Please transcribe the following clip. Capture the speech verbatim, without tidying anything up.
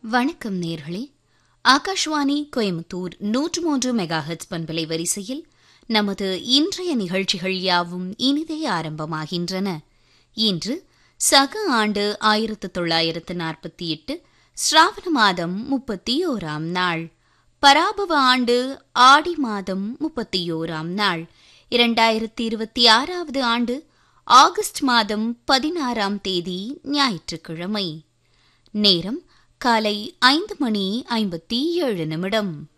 வணக்கம் நேர்களே. ஆகாஷ்வாணி கோயம்புத்தூர் நூற்று மூன்று மெகாஹெட்ஸ் பண்பலை வரிசையில் நமது இன்றைய நிகழ்ச்சிகள் யாவும் இனிதே ஆரம்பமாகின்றன. இன்று சக ஆண்டு ஆயிரத்து தொள்ளாயிரத்து நாற்பத்தி எட்டு ஸ்ராவண மாதம் முப்பத்தி ஓராம் நாள், பராபவ ஆண்டு ஆடி மாதம் முப்பத்தி ஓராம் நாள், இரண்டாயிரத்தி இருபத்தி ஆறாவது ஆண்டு ஆகஸ்ட் மாதம் பதினாறாம் தேதி ஞாயிற்றுக்கிழமை. நேரம் காலை ஐந்து மணி ஐம்பத்தி ஏழு நிமிடம்.